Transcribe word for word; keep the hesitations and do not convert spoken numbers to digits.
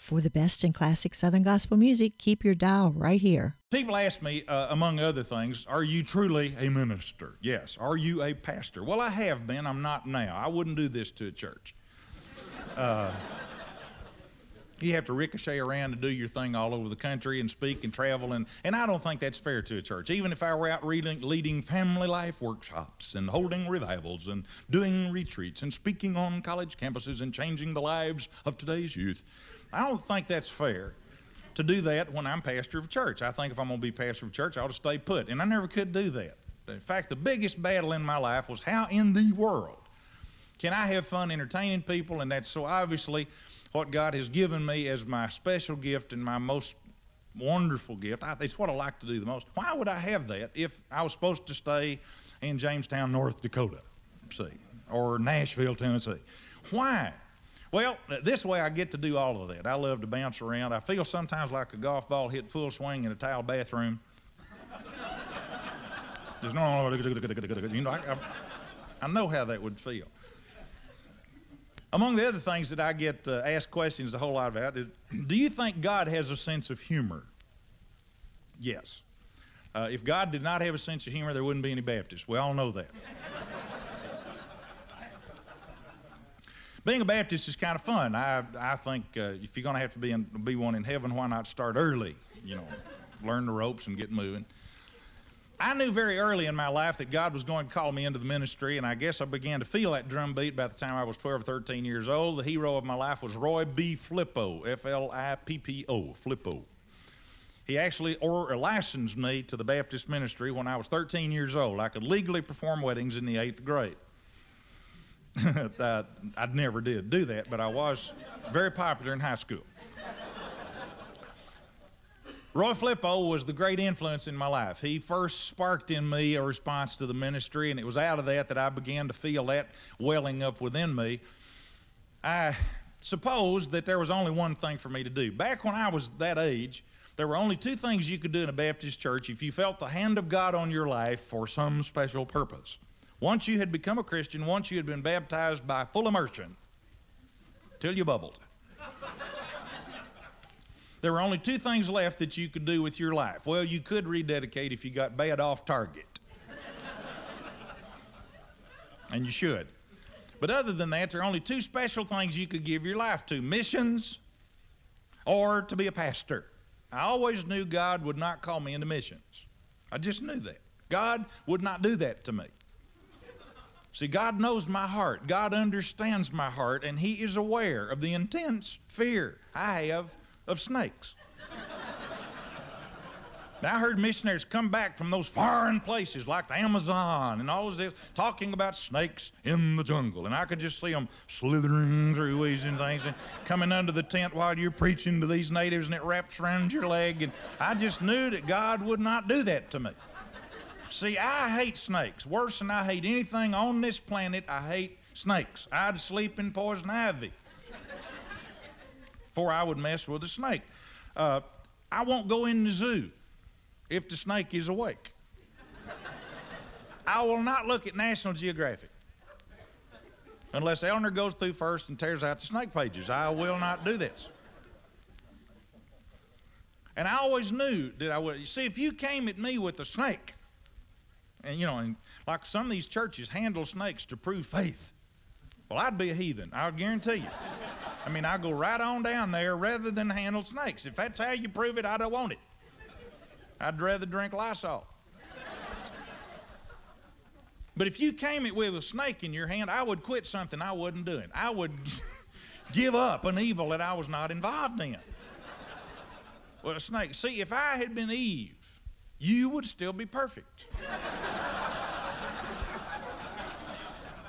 For the best in classic Southern gospel music, keep your dial right here. People ask me, uh, among other things, are you truly a minister? Yes. Are you a pastor? Well, I have been. I'm not now. I wouldn't do this to a church. Uh, you have to ricochet around and do your thing all over the country and speak and travel, and, and I don't think that's fair to a church. Even if I were out reading, leading family life workshops and holding revivals and doing retreats and speaking on college campuses and changing the lives of today's youth, I don't think that's fair to do that when I'm pastor of a church. I think if I'm going to be pastor of a church, I ought to stay put, and I never could do that. In fact, the biggest battle in my life was how in the world can I have fun entertaining people, and that's so obviously what God has given me as my special gift and my most wonderful gift. I, it's what I like to do the most. Why would I have that if I was supposed to stay in Jamestown, North Dakota, see, or Nashville, Tennessee? Why? Well, this way I get to do all of that. I love to bounce around. I feel sometimes like a golf ball hit full swing in a tile bathroom. There's no, you know, I, I, I know how that would feel. Among the other things that I get uh, asked questions a whole lot about is, do you think God has a sense of humor? Yes. Uh, if God did not have a sense of humor, there wouldn't be any Baptists. We all know that. Being a Baptist is kind of fun. I, I think uh, if you're going to have to be, in, be one in heaven, why not start early? You know, learn the ropes and get moving. I knew very early in my life that God was going to call me into the ministry, and I guess I began to feel that drum beat about the time I was twelve or thirteen years old. The hero of my life was Roy B. Flippo, F L I P P O, Flippo. He actually or licensed me to the Baptist ministry when I was thirteen years old. I could legally perform weddings in the eighth grade. I, I never did do that, but I was very popular in high school. Roy Flippo was the great influence in my life. He first sparked in me a response to the ministry, and it was out of that that I began to feel that welling up within me. I supposed that there was only one thing for me to do. Back when I was that age, there were only two things you could do in a Baptist church if you felt the hand of God on your life for some special purpose. Once you had become a Christian, once you had been baptized by full immersion, till you bubbled. There were only two things left that you could do with your life. Well, you could rededicate if you got bad off target. And you should. But other than that, there are only two special things you could give your life to: missions or to be a pastor. I always knew God would not call me into missions. I just knew that. God would not do that to me. See, God knows my heart. God understands my heart, and He is aware of the intense fear I have of snakes. Now, I heard missionaries come back from those foreign places like the Amazon and all of this, talking about snakes in the jungle, and I could just see them slithering through weeds and things and coming under the tent while you're preaching to these natives, and it wraps around your leg, and I just knew that God would not do that to me. See, I hate snakes. Worse than I hate anything on this planet, I hate snakes. I'd sleep in poison ivy before I would mess with a snake. Uh, I won't go in the zoo if the snake is awake. I will not look at National Geographic unless Eleanor goes through first and tears out the snake pages. I will not do this. And I always knew that I would. You see, if you came at me with a snake, and you know, and like some of these churches handle snakes to prove faith, well, I'd be a heathen, I'll guarantee you. I mean, I'll go right on down there rather than handle snakes. If that's how you prove it, I don't want it. I'd rather drink Lysol. But if you came at with a snake in your hand, I would quit something I wasn't doing. I would give up an evil that I was not involved in. Well, a snake. See, if I had been Eve, you would still be perfect.